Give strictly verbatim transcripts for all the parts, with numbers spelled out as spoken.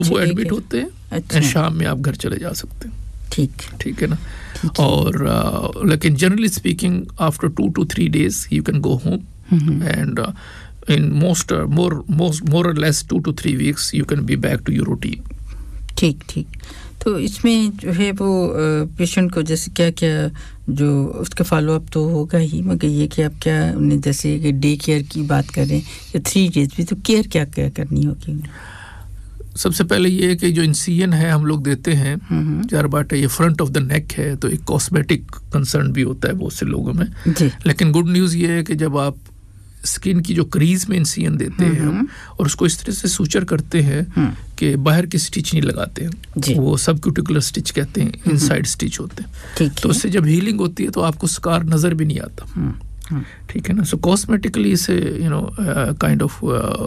वो एडमिट होते हैं। अच्छा। शाम में आप घर चले जा सकते हैं। ठीक ठीक है ना। और लेकिन generally speaking after two to three days you can go home and in most uh, more most more or less two to three weeks you can be back to your routine. ठीक ठीक। तो इसमें जो है वो patient को जैसे क्या क्या जो उसका फॉलो अप तो होगा ही, मगर ये कि आप क्या उन्हें जैसे कि डे केयर की बात करें या थ्री डेज भी, तो केयर क्या क्या करनी होगी? सबसे पहले ये है कि जो इंसिजन है हम लोग देते हैं चार बाटे, ये फ्रंट ऑफ द नेक है, तो एक कॉस्मेटिक कंसर्न भी होता है बहुत से लोगों में। लेकिन गुड न्यूज़ ये है कि जब आप स्किन की जो क्रीज में इंसिजन देते हैं हम और उसको इस तरह से सूचर करते हैं कि बाहर की स्टिच नहीं लगाते हैं, वो सबक्यूटिकुलर स्टिच कहते हैं, इनसाइड स्टिच होते हैं, तो उससे जब हीलिंग होती है तो आपको स्कार नजर भी नहीं आता। ठीक है ना। सो कॉस्मेटिकली से you know kind of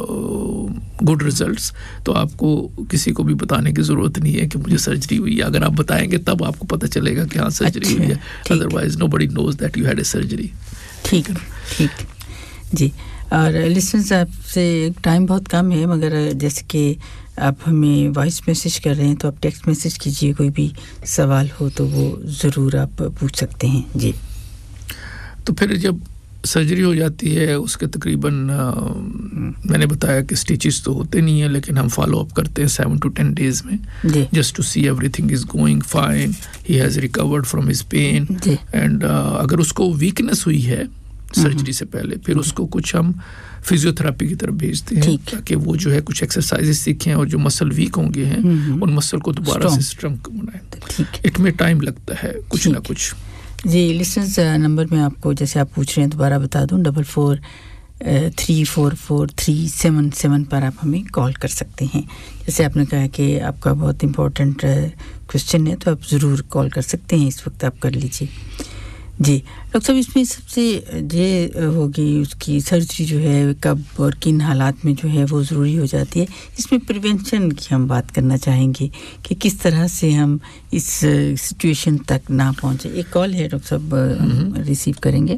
good results, तो आपको किसी को भी बताने की जरूरत नहीं है कि मुझे सर्जरी हुई है। अगर आप बताएंगे तब आपको पता चलेगा कि हाँ सर्जरी हुई है, otherwise nobody knows that you had a surgery. ठीक है ठीक जी। और लिसनर्स आपसे टाइम बहुत कम है, मगर जैसे कि आप हमें वॉइस मैसेज कर रहे हैं तो आप टेक्स्ट मैसेज कीजिए, कोई भी सवाल हो तो वो ज़रूर आप पूछ सकते हैं जी। तो फिर जब सर्जरी हो जाती है उसके तकरीबन मैंने बताया कि स्टिचेस तो होते नहीं है, लेकिन हम फॉलो अप करते हैं सेवन टू टेन डेज में, just to see everything is going fine, he has recovered from his pain, and अगर उसको वीकनेस हुई है सर्जरी से पहले फिर उसको कुछ हम फिजियोथेरेपी की तरफ भेजते हैं ताकि वो जो है कुछ एक्सरसाइजेस सीखें और जो मसल वीक होंगे हैं उन मसल को दोबारा से स्ट्रॉन्ग बनाएं। इट में टाइम लगता है कुछ ना कुछ जी। लिसनर्स नंबर में आपको जैसे आप पूछ रहे हैं दोबारा बता दूं, double four three four four three seven seven पर आप हमें कॉल कर सकते हैं। जैसे आपने कहा कि आपका बहुत इम्पोर्टेंट क्वेश्चन है तो आप ज़रूर कॉल कर सकते हैं, इस वक्त आप कर लीजिए जी। डॉक्टर साहब इसमें सबसे ये होगी उसकी सर्जरी जो है कब और किन हालात में जो है वो ज़रूरी हो जाती है, इसमें प्रिवेंशन की हम बात करना चाहेंगे कि किस तरह से हम इस सिचुएशन तक ना पहुंचे। एक कॉल है डॉक्टर साहब, रिसीव करेंगे।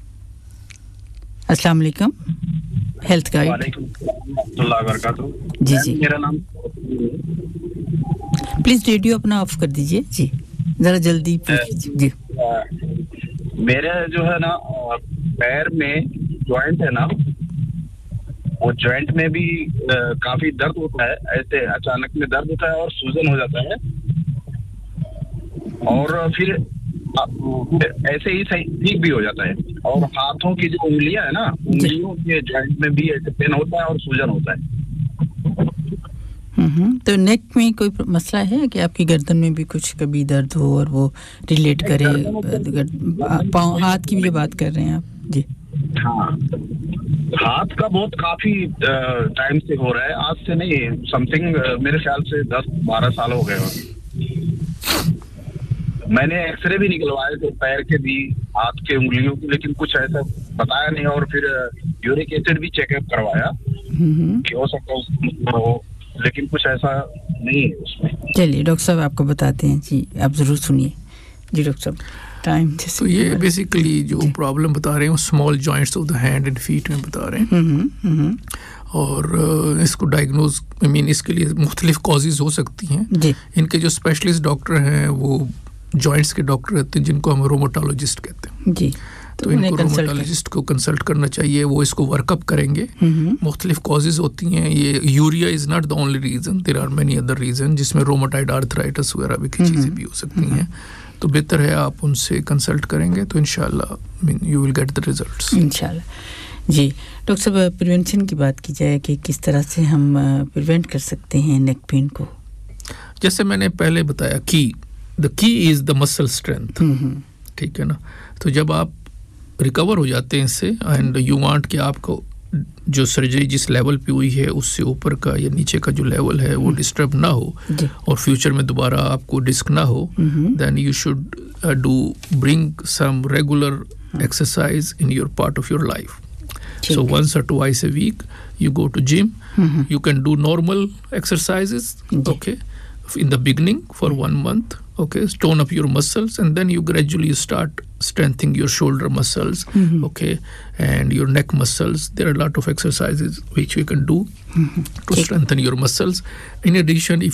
अस्सलाम वालेकुम, हेल्थ गाइड। जी जी, मेरा नाम, प्लीज़ रेडियो अपना ऑफ कर दीजिए जी, ज़रा जल्दी जी। मेरे जो है ना पैर में जॉइंट है ना, वो जॉइंट में भी आ, काफी दर्द होता है, ऐसे अचानक में दर्द होता है और सूजन हो जाता है, और फिर आ, ऐसे ही सही ठीक भी हो जाता है। और हाथों की जो उंगलियां है ना, उंगलियों के जॉइंट में भी ऐसे पेन होता है और सूजन होता है। हम्म, तो नेक में कोई मसला है कि आपकी गर्दन में भी कुछ कभी दर्द हो और वो रिलेट करे, पाँव हाथ की भी बात कर रहे हैं आप जी? हाँ, हाथ का बहुत काफी टाइम से हो रहा है, आज से नहीं, समथिंग मेरे ख्याल से दस बारह साल हो गए। मैंने एक्सरे भी निकलवाए थे पैर के भी, हाथ के उंगलियों की, लेकिन कुछ ऐसा बताया नहीं। और फिर यूरिक एसिड भी चेकअप करवाया कि हो सकता हो, लेकिन कुछ ऐसा नहीं है उसमें। चलिए डॉक्टर साहब आपको बताते हैं जी, आप जरूर सुनिए जी। डॉक्टर साहब टाइम जैसे तो ये बेसिकली जो प्रॉब्लम बता रहे हैं small joints of the hand and feet में बता रहे हैं, और इसको डायग्नोज आई मीन इसके लिए मुख्तलिफ कॉजेज हो सकती हैं। इनके जो स्पेशलिस्ट डॉक्टर हैं वो जॉइंट्स के डॉक्टर रहते हैं जिनको हम रोमेटोलॉजिस्ट कहते हैं जी। तो, तो इनको रोमेटोलॉजिस्ट को कंसल्ट करना चाहिए, वो इसको वर्कअप करेंगे। मुख्तलिफ कॉजेज होती हैं, ये urea is not the only reason, there are many other reason, जिसमें रोमेटाइड आर्थराइटिस वगैरह भी की चीज़ें भी हो सकती हैं। तो बेहतर है आप उनसे कंसल्ट करेंगे तो इंशाल्लाह you will get the results इंशाल्लाह जी। डॉक्टर साहब प्रिवेंशन की बात की जाए कि किस तरह से हम प्रिवेंट कर सकते हैं नेक पेन को? जैसे मैंने पहले बताया कि the key is the muscle strength, ठीक है ना। तो जब आप रिकवर हो जाते हैं इससे एंड यू वांट कि आपको जो सर्जरी जिस लेवल पे हुई है उससे ऊपर का या नीचे का जो लेवल है वो डिस्टर्ब ना हो और फ्यूचर में दोबारा आपको डिस्क ना हो, then you should do bring some regular exercise in your part of your life. So once or twice a week you go to gym. Mm-hmm. You can do normal exercises, mm-hmm. okay, in the beginning for one month, okay, tone up your muscles, and then you gradually start strengthening your shoulder muscles, mm-hmm. okay, and your neck muscles. There are a lot of exercises which you can do mm-hmm. to okay. strengthen your muscles. In addition, if